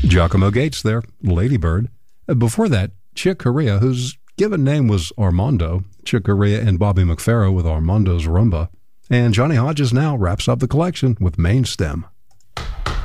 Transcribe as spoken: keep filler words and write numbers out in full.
Giacomo Gates there, Ladybird. Before that, Chick Corea, whose given name was Armando. Chick Corea and Bobby McFerrin with Armando's Rumba. And Johnny Hodges now wraps up the collection with Main Stem.